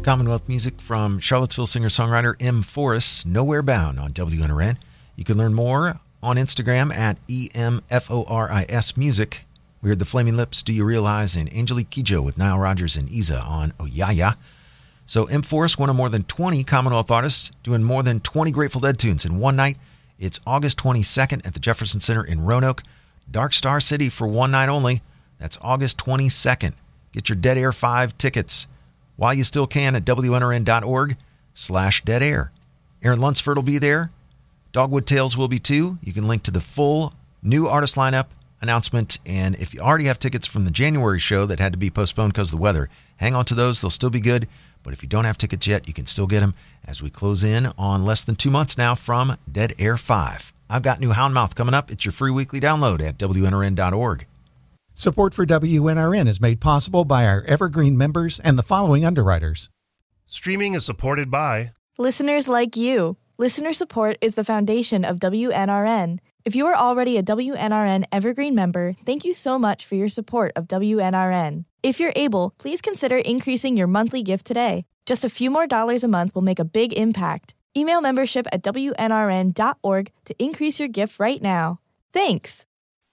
Commonwealth music from Charlottesville singer-songwriter M. Forrest, Nowhere Bound on WNRN. You can learn more on Instagram at EMFORIS Music. We heard the Flaming Lips, Do You Realize, and Angelique Kidjo with Nile Rodgers and Isa on Oh Ya Ya. So M. Forrest, one of more than 20 Commonwealth artists, doing more than 20 Grateful Dead tunes in one night. It's August 22nd at the Jefferson Center in Roanoke. Dark Star City for one night only. That's August 22nd. Get your Dead Air 5 tickets while you still can at WNRN.org/deadair. Aaron Lunsford will be there. Dogwood Tales will be too. You can link to the full new artist lineup announcement. And if you already have tickets from the January show that had to be postponed because of the weather, hang on to those. They'll still be good. But if you don't have tickets yet, you can still get them as we close in on less than 2 months now from Dead Air 5. I've got new Houndmouth coming up. It's your free weekly download at WNRN.org. Support for WNRN is made possible by our Evergreen members and the following underwriters. Streaming is supported by listeners like you. Listener support is the foundation of WNRN. If you are already a WNRN Evergreen member, thank you so much for your support of WNRN. If you're able, please consider increasing your monthly gift today. Just a few more dollars a month will make a big impact. Email membership at WNRN.org to increase your gift right now. Thanks.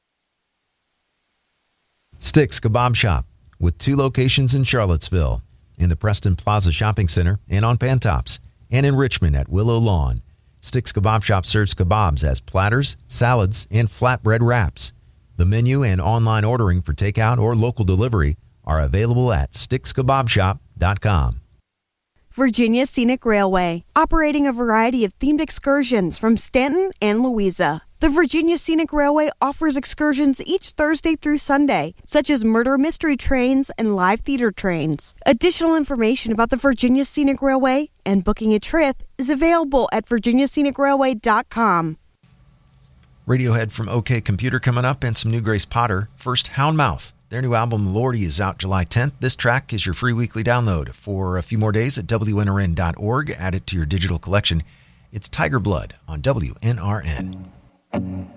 Sticks Kebab Shop, with 2 locations in Charlottesville, in the Preston Plaza Shopping Center and on Pantops, and in Richmond at Willow Lawn. Sticks Kebab Shop serves kebabs as platters, salads, and flatbread wraps. The menu and online ordering for takeout or local delivery are available at stickskebabshop.com. Virginia Scenic Railway, operating a variety of themed excursions from Stanton and Louisa. The Virginia Scenic Railway offers excursions each Thursday through Sunday, such as murder mystery trains and live theater trains. Additional information about the Virginia Scenic Railway and booking a trip is available at virginiascenicrailway.com. Radiohead from OK Computer coming up, and some new Grace Potter. First, Houndmouth. Their new album, Lordy, is out July 10th. This track is your free weekly download for a few more days at WNRN.org. Add it to your digital collection. It's Tiger Blood on WNRN.